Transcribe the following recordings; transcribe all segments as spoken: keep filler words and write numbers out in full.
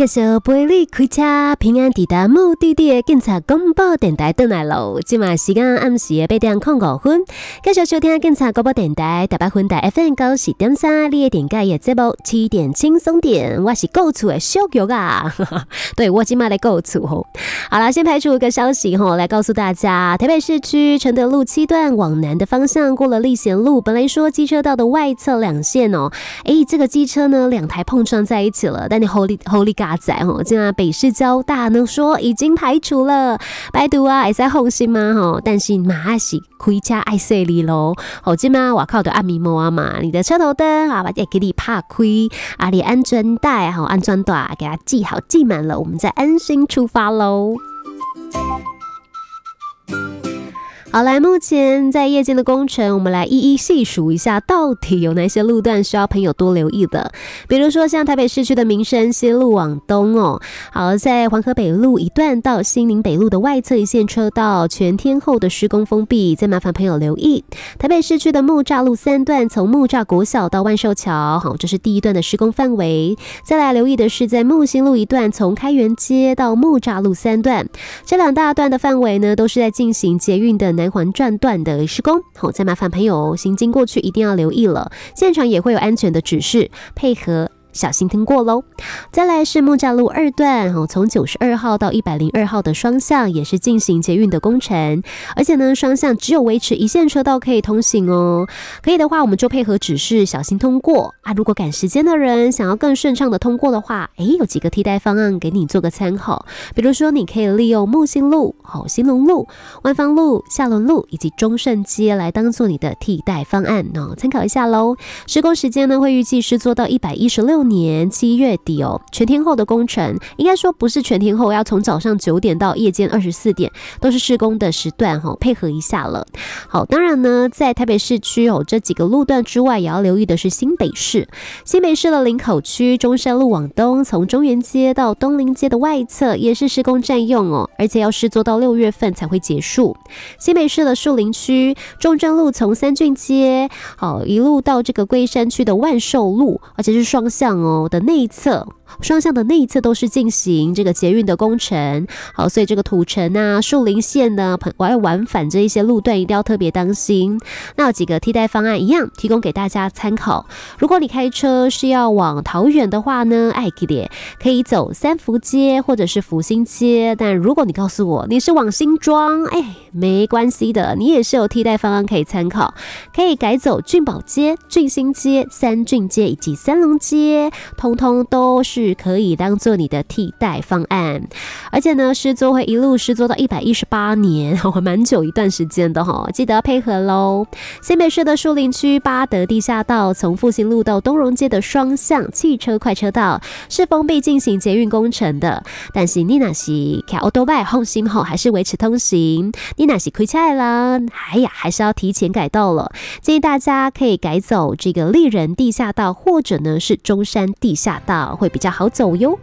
继续陪你开车平安抵达目的地的警察广播电台回来咯。现在时间暗时的八点零五分，继续收听警察广播电台台北分台 F M 九十点三，你的点介的节目七点轻松点，我是购厝的小玉啊，对我今麦来购厝吼。好啦，先排除一个消息吼，来告诉大家，台北市区承德路七段往南的方向过了立贤路，本来说机车道的外侧两线哦，诶，这个机车呢两台碰撞在一起了，但你 Holy Holy 嘎仔吼，现在北市交大呢说已经排除了，拜读啊，会使放心吗吼？但是嘛是开车爱细力咯，好，今嘛我靠的暗暝摸啊嘛，你的车头灯啊，也给你拍开，啊，你安全带好安全带给它系好系满了，我们再安心出发喽。好，来，目前在夜间的工程，我们来一一细数一下，到底有哪些路段需要朋友多留意的。比如说，像台北市区的民生西路往东哦，好，在黄河北路一段到新宁北路的外侧一线车道，全天候的施工封闭，再麻烦朋友留意。台北市区的木栅路三段，从木栅国小到万寿桥，好，这是第一段的施工范围。再来留意的是，在木星路一段，从开元街到木栅路三段，这两大段的范围呢，都是在进行捷运的南环转段的施工，好，再麻烦朋友行经过去一定要留意了，现场也会有安全的指示，配合小心通过咯。再来是木栅路二段，从九十二号到一百零二号的双向也是进行捷运的工程，而且呢双向只有维持一线车道可以通行哦。可以的话我们就配合指示小心通过啊。如果赶时间的人想要更顺畅的通过的话，诶，有几个替代方案给你做个参考。比如说你可以利用木星路、好兴隆路、万芳路、下仑路以及中正街来当做你的替代方案哦，参考一下咯。施工时间呢会预计是做到一百一十六年七月底哦，全天候的工程，应该说不是全天候，要从早上九点到夜间二十四点，都是施工的时段哈、哦，配合一下了。好，当然呢，在台北市区哦这几个路段之外，也要留意的是新北市。新北市的林口区中山路往东，从中原街到东林街的外侧，也是施工占用哦，而且要施作到六月份才会结束。新北市的树林区中正路从三郡街好一路到这个龟山区的万寿路，而且是双向哦的内侧，双向的内侧都是进行这个捷运的工程。好，所以这个土城啊、树林线呢，我要往返这一些路段一定要特别当心。那有几个替代方案一样提供给大家参考。如果你开车是要往桃园的话呢，哎，可以走三福街或者是福兴街。但如果你告诉我你是往新庄，哎，没关系的，你也是有替代方案可以参考，可以改走俊宝街、俊兴街、三郡街以及三龙街，通通都是可以当做你的替代方案。而且呢，施作会一路施作到一百一十八年，还蛮久一段时间的哈，记得要配合咯。新北市的树林区八德地下道，从复兴路到东荣街的双向汽车快车道是封闭进行捷运工程的，但是你若是开欧多拜放心后还是维持通行，你若是开车的啦，哎呀，还是要提前改道了。建议大家可以改走这个丽人地下道，或者呢是中山地下道，会比较好走哟。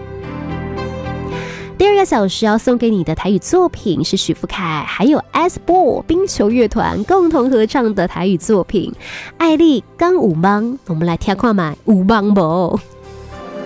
第二个小时要送给你的台语作品是许富凯还有 S-Ball 冰球乐团共同合唱的台语作品《爱丽刚五芒》，我们来听看嘛，五芒不？